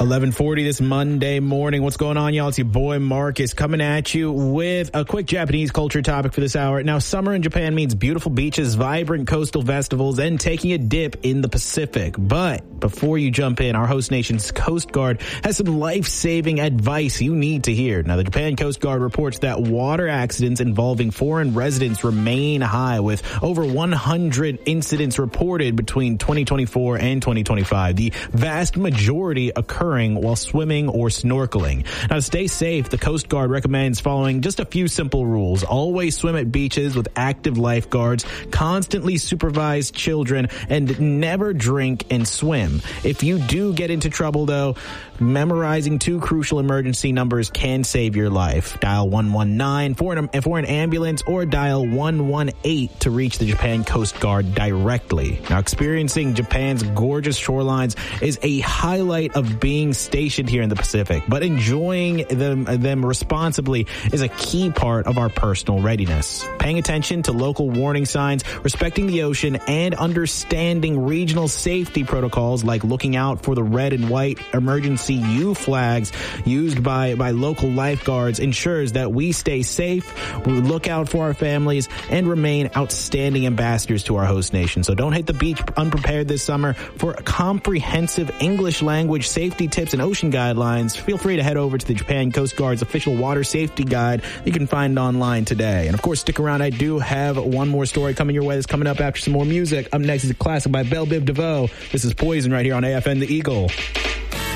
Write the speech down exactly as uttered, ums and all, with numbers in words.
eleven forty this Monday morning. What's going on, y'all? It's your boy Marcus coming at you with a quick Japanese culture topic for this hour. Now, summer in Japan means beautiful beaches, vibrant coastal festivals, and taking a dip in the Pacific. But before you jump in, our host nation's Coast Guard has some life-saving advice you need to hear. Now, the Japan Coast Guard reports that water accidents involving foreign residents remain high, with over one hundred incidents reported between twenty twenty-four and twenty twenty-five. The vast majority occurring while swimming or snorkeling. Now, to stay safe, the Coast Guard recommends following just a few simple rules. Always swim at beaches with active lifeguards, constantly supervise children, and never drink and swim. If you do get into trouble, though, memorizing two crucial emergency numbers can save your life. Dial one one nine for an, for an ambulance, or dial one one eight to reach the Japan Coast Guard directly. Now, experiencing Japan's gorgeous shorelines is a highlight of being stationed here in the Pacific, but enjoying them, them responsibly is a key part of our personal readiness. Paying attention to local warning signs, respecting the ocean, and understanding regional safety protocols like looking out for the red and white emergency U flags used by, by local lifeguards ensures that we stay safe, we look out for our families, and remain outstanding ambassadors to our host nation. So don't hit the beach unprepared this summer. For comprehensive English language safety tips and ocean guidelines, feel free to head over to the Japan Coast Guard's official water safety guide you can find online today. And of course, stick around. I do have one more story coming your way that's coming up after some more music. Up next is a classic by Belle Biv DeVoe. This is Poison right here on A F N The Eagle.